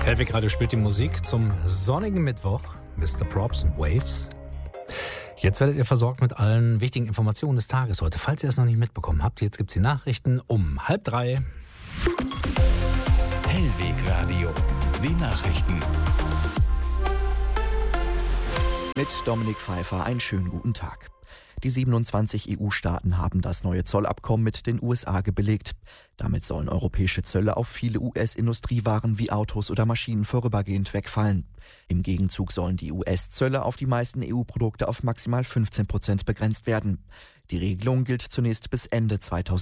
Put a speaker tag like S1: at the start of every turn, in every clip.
S1: Hellwig Radio spielt die Musik zum sonnigen Mittwoch. Mr. Props und Waves. Jetzt werdet ihr versorgt mit allen wichtigen Informationen des Tages heute. Falls ihr es noch nicht mitbekommen habt, jetzt gibt es die Nachrichten um 2:30.
S2: Hellwig Radio, die Nachrichten.
S3: Mit Dominik Pfeiffer einen schönen guten Tag. Die 27 EU-Staaten haben das neue Zollabkommen mit den USA gebilligt. Damit sollen europäische Zölle auf viele US-Industriewaren wie Autos oder Maschinen vorübergehend wegfallen. Im Gegenzug sollen die US-Zölle auf die meisten EU-Produkte auf maximal 15% begrenzt werden. Die Regelung gilt zunächst bis Ende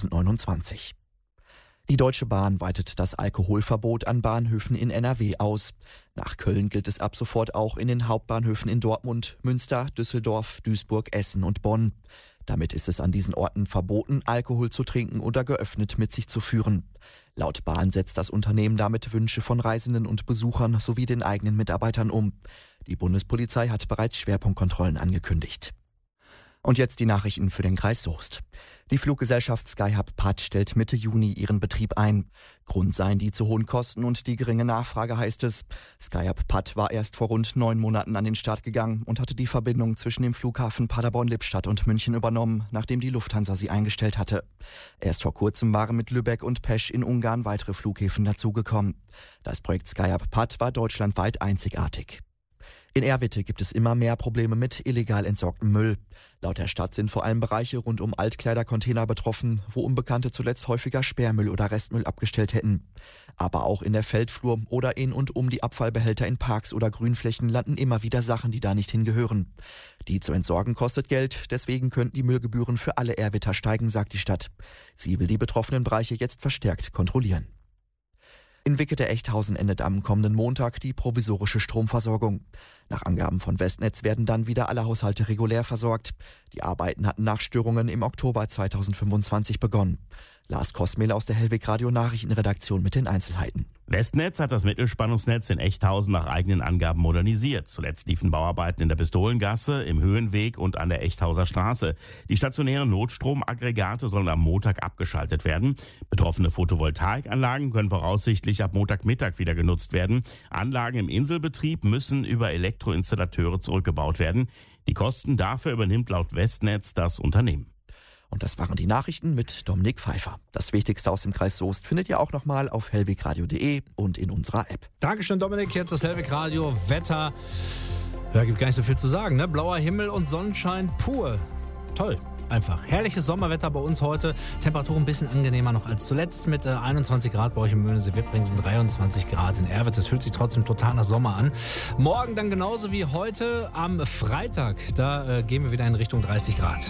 S3: 2029. Die Deutsche Bahn weitet das Alkoholverbot an Bahnhöfen in NRW aus. Nach Köln gilt es ab sofort auch in den Hauptbahnhöfen in Dortmund, Münster, Düsseldorf, Duisburg, Essen und Bonn. Damit ist es an diesen Orten verboten, Alkohol zu trinken oder geöffnet mit sich zu führen. Laut Bahn setzt das Unternehmen damit Wünsche von Reisenden und Besuchern sowie den eigenen Mitarbeitern um. Die Bundespolizei hat bereits Schwerpunktkontrollen angekündigt. Und jetzt die Nachrichten für den Kreis Soest. Die Fluggesellschaft Skyhub Patt stellt Mitte Juni ihren Betrieb ein. Grund seien die zu hohen Kosten und die geringe Nachfrage, heißt es. Skyhub Patt war erst vor rund 9 Monaten an den Start gegangen und hatte die Verbindung zwischen dem Flughafen Paderborn-Lippstadt und München übernommen, nachdem die Lufthansa sie eingestellt hatte. Erst vor kurzem waren mit Lübeck und Pesch in Ungarn weitere Flughäfen dazugekommen. Das Projekt Skyhub Patt war deutschlandweit einzigartig. In Erwitte gibt es immer mehr Probleme mit illegal entsorgtem Müll. Laut der Stadt sind vor allem Bereiche rund um Altkleidercontainer betroffen, wo Unbekannte zuletzt häufiger Sperrmüll oder Restmüll abgestellt hätten. Aber auch in der Feldflur oder in und um die Abfallbehälter in Parks oder Grünflächen landen immer wieder Sachen, die da nicht hingehören. Die zu entsorgen kostet Geld, deswegen könnten die Müllgebühren für alle Erwitter steigen, sagt die Stadt. Sie will die betroffenen Bereiche jetzt verstärkt kontrollieren. In Wickede-Echthausen endet am kommenden Montag die provisorische Stromversorgung. Nach Angaben von Westnetz werden dann wieder alle Haushalte regulär versorgt. Die Arbeiten hatten nach Störungen im Oktober 2025 begonnen. Lars Kosmel aus der Hellwig Radio Nachrichtenredaktion mit den Einzelheiten.
S4: Westnetz hat das Mittelspannungsnetz in Echthausen nach eigenen Angaben modernisiert. Zuletzt liefen Bauarbeiten in der Pistolengasse, im Höhenweg und an der Echthauser Straße. Die stationären Notstromaggregate sollen am Montag abgeschaltet werden. Betroffene Photovoltaikanlagen können voraussichtlich ab Montagmittag wieder genutzt werden. Anlagen im Inselbetrieb müssen über Elektroinstallateure zurückgebaut werden. Die Kosten dafür übernimmt laut Westnetz das Unternehmen.
S3: Und das waren die Nachrichten mit Dominik Pfeiffer. Das Wichtigste aus dem Kreis Soest findet ihr auch nochmal auf hellwegradio.de und in unserer App.
S1: Dankeschön, Dominik. Jetzt das Hellwig Radio Wetter. Ja, gibt gar nicht so viel zu sagen, ne? Blauer Himmel und Sonnenschein pur. Toll. Einfach herrliches Sommerwetter bei uns heute. Temperatur ein bisschen angenehmer noch als zuletzt mit 21 Grad bei euch im Möhnesee-Wippringsen, 23 Grad in Erwitt. Es fühlt sich trotzdem total nach Sommer an. Morgen dann genauso wie heute am Freitag. Da gehen wir wieder in Richtung 30 Grad.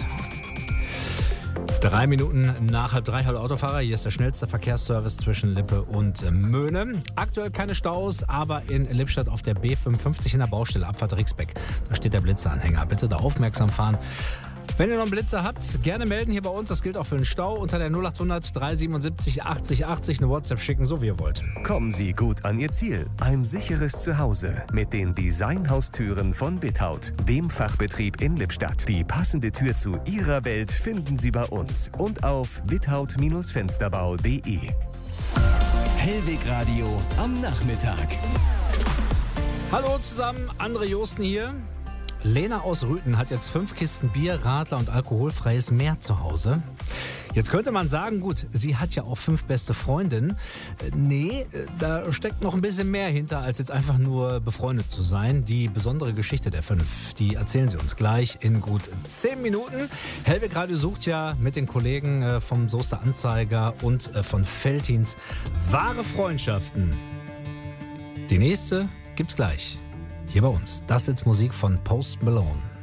S1: 3 Minuten nach 2:30, hallo Autofahrer. Hier ist der schnellste Verkehrsservice zwischen Lippe und Möhne. Aktuell keine Staus, aber in Lippstadt auf der B55 in der Baustelle, Abfahrt Rixbeck. Da steht der Blitzeranhänger. Bitte da aufmerksam fahren. Wenn ihr noch einen Blitzer habt, gerne melden hier bei uns. Das gilt auch für den Stau. Unter der 0800 377 80 80 eine WhatsApp schicken, so wie ihr wollt.
S2: Kommen Sie gut an Ihr Ziel. Ein sicheres Zuhause mit den Designhaustüren von Without, dem Fachbetrieb in Lippstadt. Die passende Tür zu Ihrer Welt finden Sie bei uns und auf without-fensterbau.de. Hellwig Radio am Nachmittag.
S1: Hallo zusammen, André Josten hier. Lena aus Rüthen hat jetzt 5 Kisten Bier, Radler und alkoholfreies Meer zu Hause. Jetzt könnte man sagen, gut, sie hat ja auch 5 beste Freundinnen. Nee, da steckt noch ein bisschen mehr hinter, als jetzt einfach nur befreundet zu sein. Die besondere Geschichte der 5, die erzählen sie uns gleich in gut 10 Minuten. Hellwig Radio sucht ja mit den Kollegen vom Soester Anzeiger und von Veltins wahre Freundschaften. Die nächste gibt's gleich. Hier bei uns. Das ist jetzt Musik von Post Malone.